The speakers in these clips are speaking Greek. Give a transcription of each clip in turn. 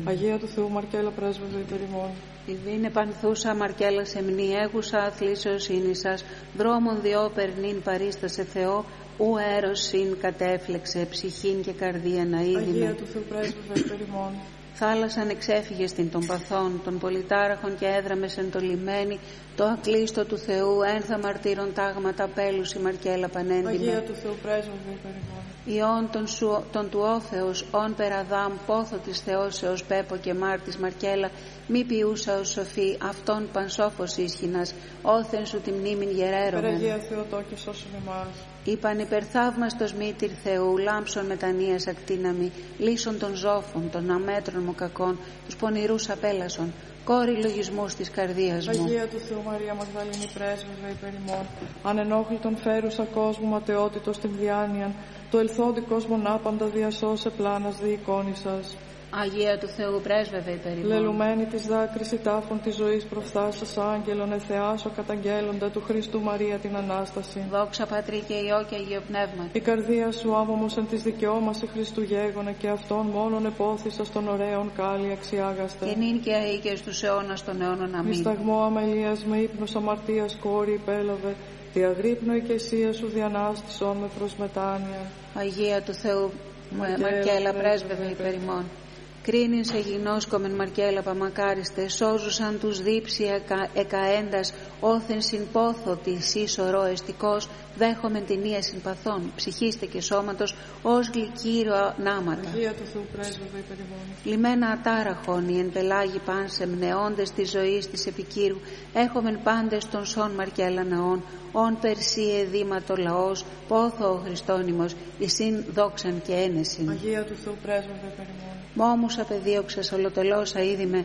Αγία του Θεού Μαρκέλα, πρέσβευε υπέρ ημών. Η δίνε πανθούσα Μαρκέλα σε μνιέγουσα αθλήσεως ίνη σας, δρόμον διό περνήν παρίστασε Θεό, ου έρωσιν κατέφλεξε ψυχήν και καρδία να είδημε. Αγία του Θεού πρέσβευε υπέρ ημών. Θάλασσαν εξέφυγες την των παθών, των πολιτάρχων και έδραμες εν το λιμένη, το ακλείστο του Θεού, ένθα μαρτύρων τάγματα πέλους η Μαρκέλα πανέντιμε. Αγία του Θεού πρέσβευε υπέρ ημών. Ιών τον του όφεως, ον περαδάμ, πόθο της Θεώσεως, πέπο και μάρτης Μαρκέλα, μη ποιούσα ως σοφή, αυτόν πανσόφος ίσχυνας, όθεν σου τη μνήμην γεραίρομεν. Αγία Θεοτόκη, σώσον εμάς. Είπαν υπερθαύμαστος μήτηρ Θεού, λάμψον μετανοίας ακτίναμη, λύσον των ζώφων, των αμέτρων μου κακών, τους πονηρούς απέλασον, κόρη λογισμούς της καρδίας μου. Αγία του Θεού Μαρία Μαγδαληνή, πρέσβευε υπέρ ημών. Ανενόχλητον φέρουσα κόσμου ματαιότητος την διάνοιαν, το ελθόντι κόσμον άπαντα διασώσε πλάνας διεικόνησας. Αγία του Θεού πρέσβευε υπέρ ημών. Λελουμένη της δάκρυση τάφων της ζωής προφθάσας άγγελων εθεάσω καταγγέλλοντα του Χριστού Μαρία την Ανάσταση. Δόξα Πατρί και Υιό και Αγίο Πνεύματι. Η καρδία σου άμωμος εν της δικαιώμαση Χριστού γέγονε και αυτόν μόνον επόθησα των ωραίων κάλλη αξιάγαστε. Και νυν και αεί και στους αιώνας των αιώνων. Αμήν. Μυσταγμό αμελίας με ύπνος αμαρτίας κόρη υπέλαβε, τη αγρύπνο οικεσία σου διανάστησον με προς μετάνοια. Αγία του Θεού Μαρκέλα πρέσβευε υπέρ ημών. Κρίνην σε γινώσκομεν Μαρκέλα παμακάριστε, σώζουσαν τους δίψη εκαέντας, όθεν συμπόθο της ίσορο εστικός, δέχομεν την ία συμπαθών, ψυχίστε και σώματος, ως γλυκύρο νάματα. Αγία του Θεού πρέσβευε υπέρ ημών. Λιμένα ατάραχον, οι εν πελάγοι πάνσε μνεώντες της ζωής της επικύρου, έχομεν πάντες των σών Μαρκέλα ναών, ον περσίε δήματο λαός, πόθο ο Χριστόνυμος, εισήν δόξαν και ένεσιν. Αγία του Θεού πρέσβευε υπέρ ημών. Μόμους απεδίωξες ολοτελώς αείδημε,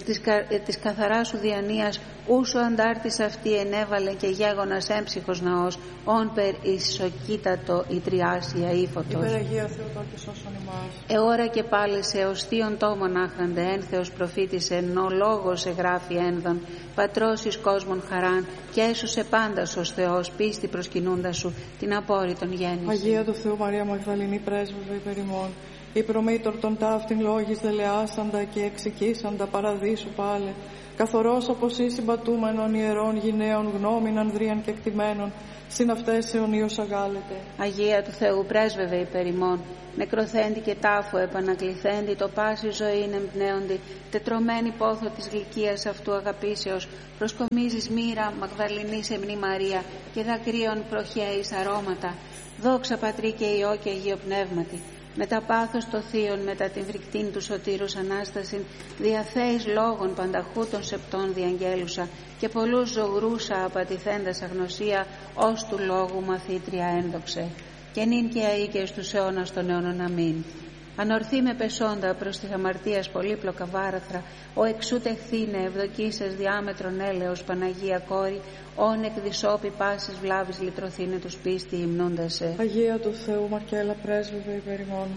εκ της καθαρά σου διανοίας, ούσο αντάρτης αυτή ενέβαλε και γέγονας έμψυχος ναός, ον περ ισοκύτατο η τριάσια ύφωτος. Υπεραγία Θεοτόκη, σώσον ημάς. Εώρα και πάλε σε ως θείον τόμον άχραντε, ένθεος προφήτης εν ο λόγος εγγράφει ένδον, πατρός εις κόσμον χαράν, και έσωσε πάντας ως Θεός, πίστη προσκυνούντα σου, την απόρριτον γέννηση. Αγία του Θεού Μαρία Μαγδαληνή, πρέσβευε υπέρ ημών. Η προμήτωρ των ταύτην λόγης δελεάσαντα και εξοικήσαντα παραδείσου πάλε, καθορός όπως εις συμπατούμενων ιερών γυναίων γνώμην ανδρίαν και εκτιμένων, συν αυτές αιωνίως αγάλετε. Αγία του Θεού πρέσβευε υπέρ ημών. Νεκροθέντη και τάφο επανακληθέντη, το πάση ζωήν εμπνέοντι, τετρωμένη πόθο της γλυκίας αυτού αγαπήσεως, προσκομίζεις μοίρα Μαγδαληνή σεμνή Μαρία και δακρύων προχέης αρώματα. Δόξα Πατρί και Υιό και Αγίο Πνεύματι. Με τα πάθος το θείον, μετά την φρικτήν του σωτήρους Ανάστασιν, διαθέεις λόγων πανταχού των σεπτών διαγγέλουσα και πολλούς ζωγρούσα απατηθέντας αγνωσία, ως του λόγου μαθήτρια ένδοξε. Και νυν και αεί και στους αιώνας των αιώνων. Αμήν. Ανορθεί με πεσόντα προς τη αμαρτίας πολύπλοκα βάραθρα, ο εξού τεχθήνε ευδοκίσας διάμετρον έλεος Παναγία κόρη, όν εκδισόπη πάσης βλάβης λυτρωθήνε τους πίστη υμνούντασε. Αγία του Θεού Μαρκέλα πρέσβευε υπέρ ημών.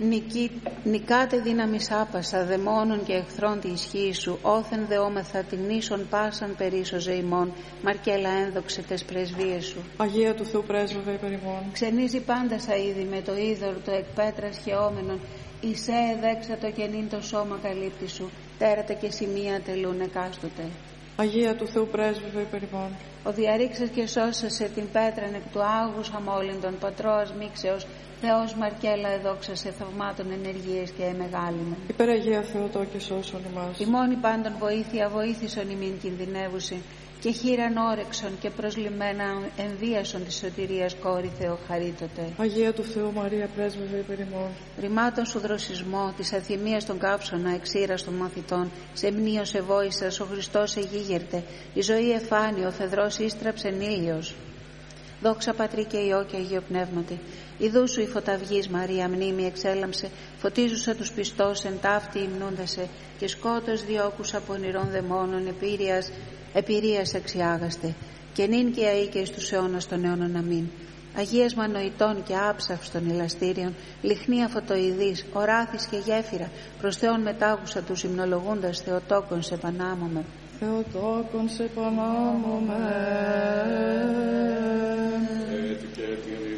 Νικάτε δύναμης άπασα, δαιμόνων και εχθρών τη ισχύ σου, όθεν δεόμεθα την ίσον πάσαν περίσωζε ημών, Μαρκέλα ένδοξε τες πρεσβείες σου. Αγία του Θεού πρέσβευε υπέρ ημών. Ξενίζει πάντα σαΐδι με το είδωρ το εκ πέτρας χεόμενον, εισέ εδέξατο και νυν το σώμα καλύπτη σου, τέρατα και σημεία τελούν εκάστοτε. Αγία του Θεού πρέσβευε υπέρ ημών. Ο διαρρήξας και σώσασε την πέτραν εκ του άγους αμόλυντον, πατρός μίξεως, Θεός Μαρκέλα εδόξασε θαυμάτων ενεργείες και εμεγάλυμεν. Υπεραγία Θεοτόκη, σώσον ημάς. Η μόνη πάντων βοήθεια βοήθησον ημίν κινδυνεύουσιν, και χείραν όρεξον και προσλημμένα ενδίασον της σωτηρίας κόρη Θεοχαρίτωτε. Αγία του Θεού Μαρία πρέσβευε υπέρ ημών. Ρημάτων σου δροσισμό, της αθυμίας των κάψωνα, εξήρας των μαθητών, σε μνίος εβόησας, ο Χριστός εγίγερτε, η ζωή εφάνει, ο Φεδρός ίστραψεν ήλιος. Δόξα Πατρί και Υιό και Αγίο Πνεύματι. Ιδού σου η φωταυγής Μαρία μνήμη εξέλαμψε, φωτίζουσα τους πιστός εν ταύτη υμνούντασε, και σκότος διώκουσα πονηρών δαιμόνων επηρείας αξιάγαστε, και νυν και αεί και στους αιώνας των αιώνων. Αμήν. Αγίας μανοητών και άψαυστων ελαστήριων, λιχνία φωτοειδής, οράθης και γέφυρα, προς Θεόν μετάγουσα τους υμνολογούντας, Θεοτόκον σε πανάμωμε. Θεοτόκον σε πανάμωμε.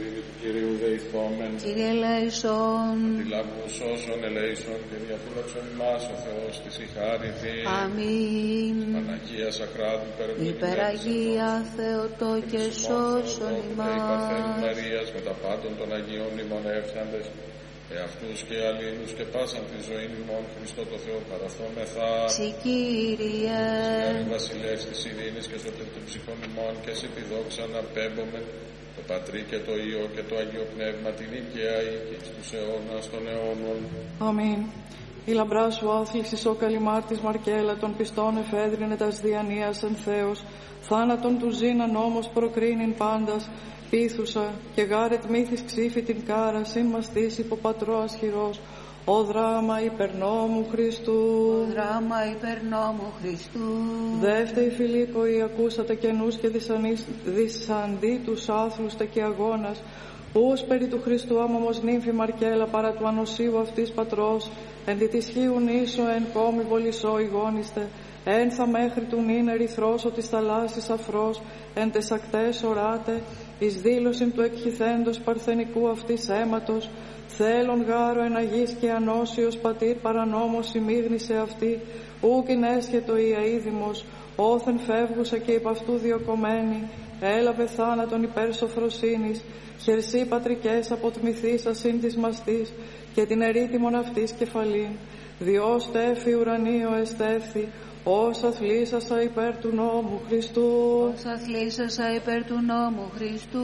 Κυρίου δεηθόμεν, Κύριε ελέησον. αντιλάβου σώσον ελέησον και διαφύλαξον ημάς ο Θεός της η χάριθη. Αμήν. Παναγία Σακράτου Υπεραγία Θεοτό και σώσον ημάς. Υπαρθένου ημάς. Μαρίας με τα πάντων των Αγίων μνημονεύσαντες, εαυτούς και αλλήλους και πάσαν τη ζωή ημών Χριστό το Θεό παραθόμεθα. Συ Κύριε. Κύριε Βασιλεύς της ειρήνης και σωτήρ των ψυχών ημών και σε τη δόξα να πέμπομεν το Πατρί και το Υιό και το Αγίο Πνεύμα τη δικαία οίκη στους αιώνας των αιώνων. Αμήν. Η λαμπρά σου άθλησης ο καλυμάρτης Μαρκέλα των πιστών εφέδρινε τας διανοίας εν Θεός, θάνατον του ζήναν όμως προκρίνειν πάντας, πείθουσα και γάρετ μύθης ξύφη την κάρα, συν μαστής υποπατρό ασχυρός, ο δράμα υπερνόμου Χριστού. Ο δράμα υπερνόμου Χριστού. Δεύτερη Φιλίπποι, ακούσατε καινούς και δυσαντήτους άθλουστε και αγώνας, ούς περί του Χριστού άμωμος νύμφη Μαρκέλα παρά του ανοσίου αυτής πατρός, εν τη τισχύουν ίσο εν κόμη βολισό ηγόνιστε, εν θα μέχρι του νυν ερυθρός ο της θαλάσσης αφρός, εν τες ακτές οράτε, εις δήλωσιν του εκχυθέντος παρθενικού αυτής αίματος, θέλον γάρο εν αγής και ανώσιος πατήρ παρανόμος ημίγνησε αυτή, ούκιν έσχετο η αίδημος, όθεν φεύγουσα και υπ' αυτού διοκομμένη, έλαβε θάνατον υπέρ σοφροσύνης, χερσί πατρικές αποτμηθήσα συν της μαστής και την ερήτημον αυτής κεφαλήν, διό στέφη ουρανίο εστέφθη, ως αθλήσασα υπέρ του νόμου Χριστού. Ως αθλήσασα υπέρ του νόμου Χριστού.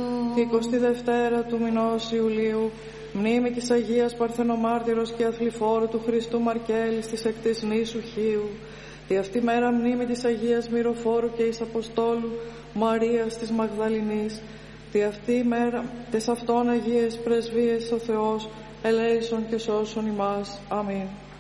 22 του μηνός Ιουλίου, μνήμη της Αγίας Παρθενομάρτυρος και αθληφόρου του Χριστού Μαρκέλης της εκ της νήσου Χίου. Τη αυτή μέρα μνήμη της Αγίας Μυροφόρου και εις Αποστόλου Μαρίας της Μαγδαληνής. Τη αυτή μέρα τες αυτών Αγίες πρεσβείες ο Θεός ελέησον και σώσον ημάς. Αμήν.